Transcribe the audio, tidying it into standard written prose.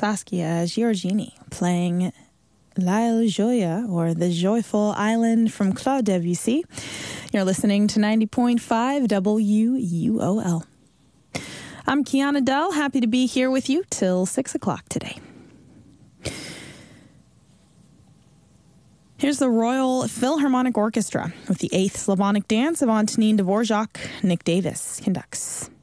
Saskia Giorgini playing L'Île Joyeuse, or The Joyful Island, from Claude Debussy. You're listening to 90.5 WUOL. I'm Kiana Dell, happy to be here with you till 6 o'clock today. Here's the Royal Philharmonic Orchestra with the 8th Slavonic Dance of Antonin Dvorak. Nick Davis conducts.